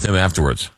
him afterwards.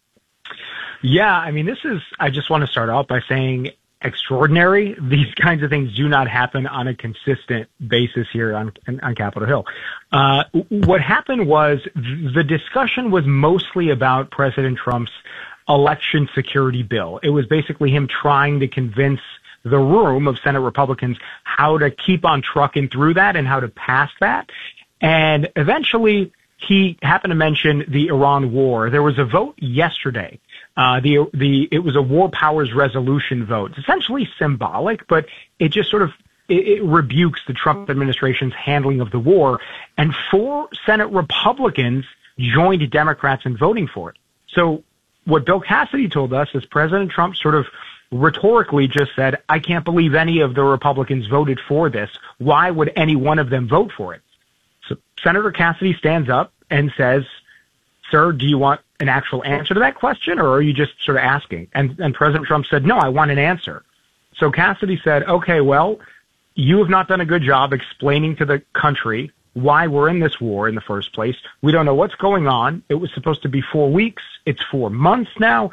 Yeah, I mean, I just want to start out by saying extraordinary. These kinds of things do not happen on a consistent basis here on Capitol Hill. What happened was the discussion was mostly about President Trump's election security bill. It was basically him trying to convince the room of Senate Republicans how to keep on trucking through that and how to pass that. And eventually he happened to mention the Iran war. There was a vote yesterday. It was a war powers resolution vote. It's essentially symbolic, but it just sort of it rebukes the Trump administration's handling of the war. And 4 Senate Republicans joined Democrats in voting for it. So what Bill Cassidy told us is President Trump sort of rhetorically just said, I can't believe any of the Republicans voted for this. Why would any one of them vote for it? So Senator Cassidy stands up and says, sir, do you want an actual answer to that question, or are you just sort of asking? And President Trump said, no, I want an answer. So Cassidy said, okay, well, you have not done a good job explaining to the country why we're in this war in the first place. We don't know what's going on. It was supposed to be 4 weeks. It's 4 months now.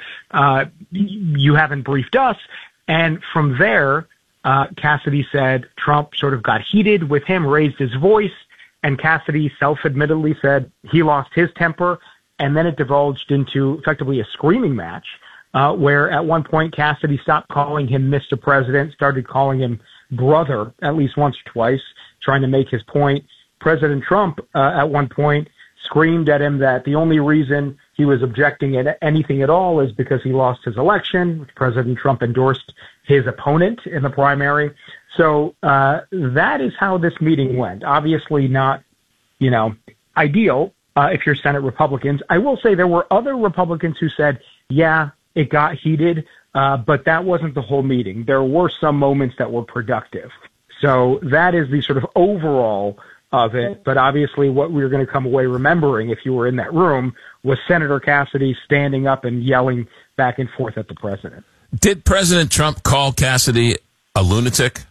You haven't briefed us. And from there, Cassidy said Trump sort of got heated with him, raised his voice, and Cassidy self-admittedly said he lost his temper, and then it divulged into effectively a screaming match, where at one point Cassidy stopped calling him Mr. President, started calling him brother at least once or twice, trying to make his point. President Trump, at one point, screamed at him that the only reason he was objecting at anything at all is because he lost his election. President Trump endorsed his opponent in the primary. So that is how this meeting went. Obviously not, ideal if you're Senate Republicans. I will say there were other Republicans who said, yeah, it got heated, but that wasn't the whole meeting. There were some moments that were productive. So that is the sort of overall of it. But obviously what we were going to come away remembering, if you were in that room, was Senator Cassidy standing up and yelling back and forth at the president. Did President Trump call Cassidy a lunatic?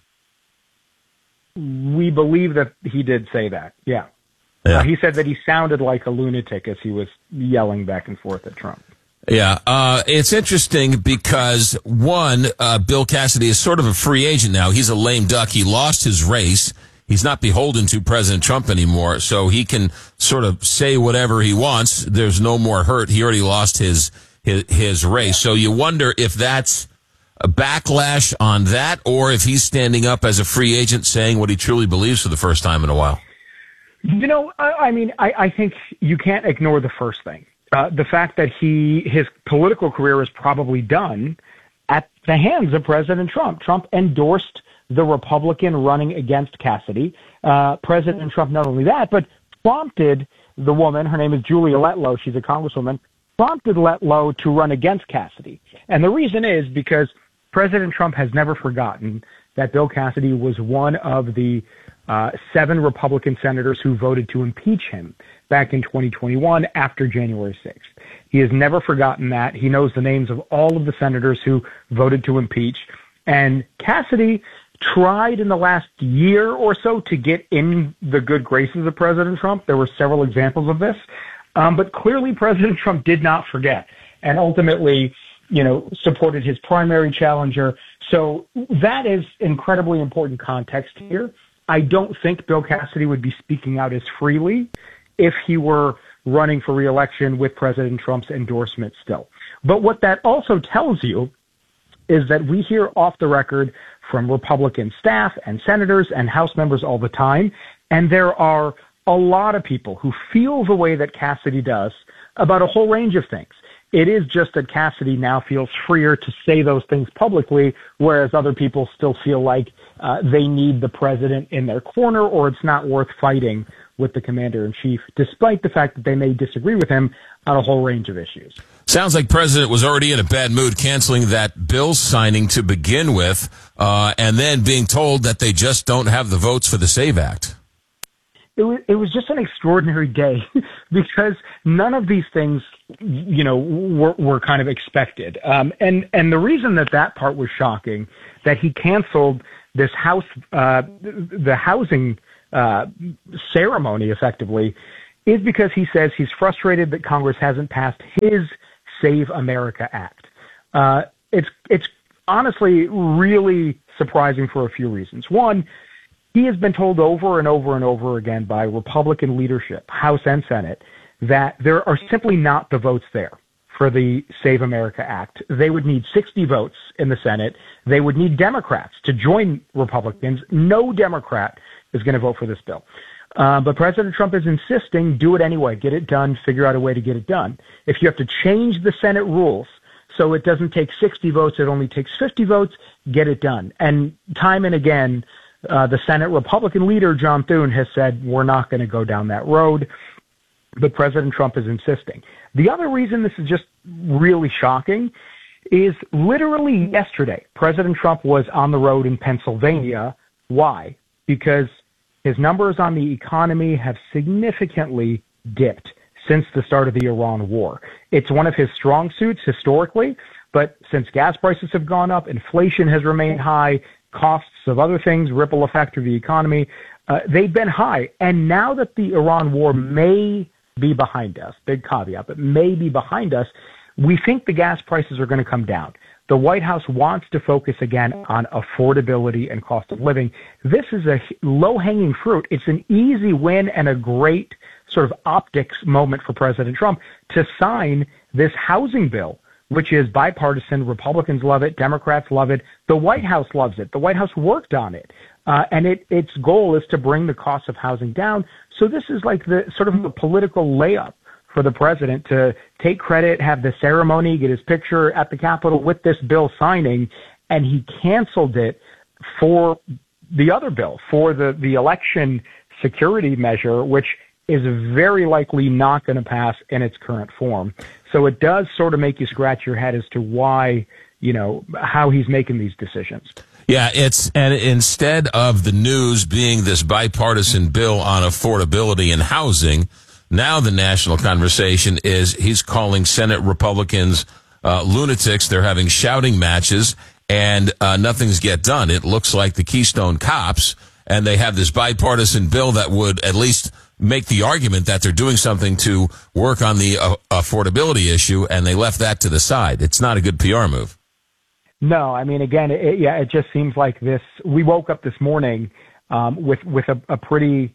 We believe that he did say that, yeah. He said that he sounded like a lunatic as he was yelling back and forth at Trump. Yeah, it's interesting because, one, Bill Cassidy is sort of a free agent now. He's a lame duck. He lost his race. He's not beholden to President Trump anymore, so he can sort of say whatever he wants. There's no more hurt. He already lost his race. So you wonder if that's a backlash on that, or if he's standing up as a free agent saying what he truly believes for the first time in a while. I think you can't ignore the first thing. The fact that his political career is probably done at the hands of President Trump. Trump endorsed the Republican running against Cassidy. President Trump, not only that, but prompted the woman, her name is Julia Letlow, she's a congresswoman, prompted Letlow to run against Cassidy. And the reason is because President Trump has never forgotten that Bill Cassidy was one of the 7 Republican senators who voted to impeach him back in 2021 after January 6th. He has never forgotten that. He knows the names of all of the senators who voted to impeach. And Cassidy tried in the last year or so to get in the good graces of President Trump. There were several examples of this. But clearly President Trump did not forget and ultimately, supported his primary challenger. So that is incredibly important context here. I don't think Bill Cassidy would be speaking out as freely if he were running for re-election with President Trump's endorsement still. But what that also tells you is that we hear off the record from Republican staff and senators and House members all the time, and there are a lot of people who feel the way that Cassidy does about a whole range of things. It is just that Cassidy now feels freer to say those things publicly, whereas other people still feel like they need the president in their corner, or it's not worth fighting with the commander-in-chief, despite the fact that they may disagree with him on a whole range of issues. Sounds like President was already in a bad mood canceling that bill signing to begin with, and then being told that they just don't have the votes for the SAVE Act. It was just an extraordinary day because none of these things, were kind of expected. And the reason that part was shocking, that he canceled this the housing ceremony effectively, is because he says he's frustrated that Congress hasn't passed his Save America Act. It's honestly really surprising for a few reasons. One, he has been told over and over and over again by Republican leadership, House and Senate, that there are simply not the votes there for the Save America Act. They would need 60 votes in the Senate. They would need Democrats to join Republicans. No Democrat is going to vote for this bill. But President Trump is insisting, do it anyway, get it done, figure out a way to get it done. If you have to change the Senate rules so it doesn't take 60 votes, it only takes 50 votes, get it done. And time and again, the Senate Republican leader, John Thune, has said, we're not going to go down that road. But President Trump is insisting. The other reason this is just really shocking is literally yesterday, President Trump was on the road in Pennsylvania. Why? Because his numbers on the economy have significantly dipped since the start of the Iran war. It's one of his strong suits historically, but since gas prices have gone up, inflation has remained high, costs of other things ripple effect through the economy, they've been high. And now that the Iran war may be behind us, big caveat, but may be behind us, we think the gas prices are going to come down. The White House wants to focus again on affordability and cost of living. This is a low-hanging fruit. It's an easy win and a great sort of optics moment for President Trump to sign this housing bill, which is bipartisan. Republicans love it. Democrats love it. The White House loves it. The White House worked on it. And its goal is to bring the cost of housing down. So this is like the sort of the political layup for the president to take credit, have the ceremony, get his picture at the Capitol with this bill signing, and he canceled it for the other bill, for the election security measure, which is very likely not going to pass in its current form. So it does sort of make you scratch your head as to why, how he's making these decisions. Yeah, and instead of the news being this bipartisan bill on affordability and housing, now the national conversation is he's calling Senate Republicans lunatics. They're having shouting matches, and nothing's get done. It looks like the Keystone Cops, and they have this bipartisan bill that would at least make the argument that they're doing something to work on the affordability issue, and they left that to the side. It's not a good PR move. No, I mean, again, it just seems like this. We woke up this morning with a pretty.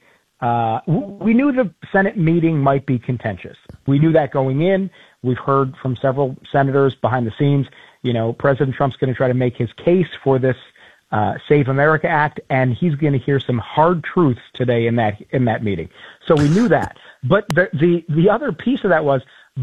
We knew the Senate meeting might be contentious. We knew that going in. We've heard from several senators behind the scenes. President Trump's going to try to make his case for this Save America Act, and he's going to hear some hard truths today in that meeting. So we knew that. But the other piece of that was,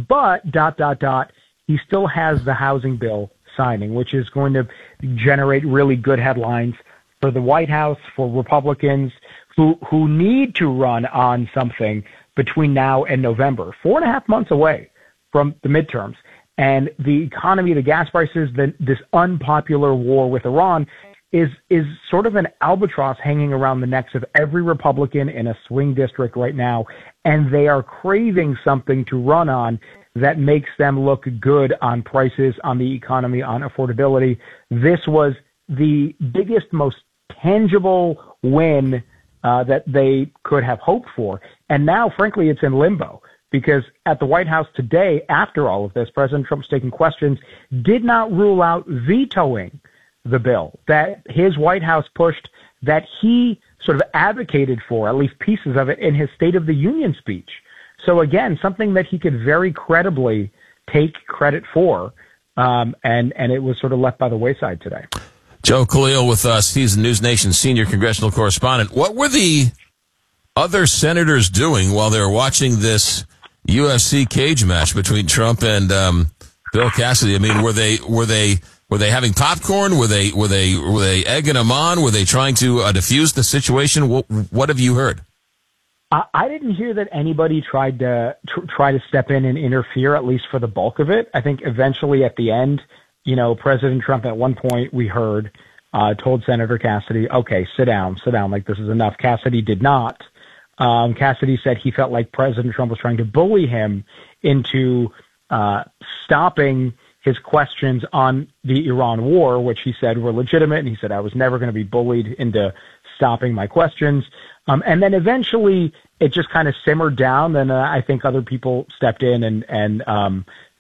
he still has the housing bill signing, which is going to generate really good headlines for the White House, for Republicans who need to run on something between now and November, 4.5 months away from the midterms. And the economy, the gas prices, this unpopular war with Iran is sort of an albatross hanging around the necks of every Republican in a swing district right now. And they are craving something to run on that makes them look good on prices, on the economy, on affordability. This was the biggest, most tangible win that they could have hoped for. And now, frankly, it's in limbo because at the White House today, after all of this, President Trump's taking questions, did not rule out vetoing the bill that his White House pushed, that he sort of advocated for, at least pieces of it, in his State of the Union speech. So again, something that he could very credibly take credit for, and it was sort of left by the wayside today. Joe Khalil with us. He's the News Nation senior congressional correspondent. What were the other senators doing while they were watching this UFC cage match between Trump and Bill Cassidy? I mean, were they having popcorn? Were they egging him on? Were they trying to diffuse the situation? What have you heard? I didn't hear that anybody tried to step in and interfere, at least for the bulk of it. I think eventually at the end, President Trump at one point we heard told Senator Cassidy, okay, sit down, like this is enough. Cassidy did not. Cassidy said he felt like President Trump was trying to bully him into stopping his questions on the Iran war, which he said were legitimate. And he said, I was never going to be bullied into stopping my questions. And then eventually it just kind of simmered down. Then I think other people stepped in and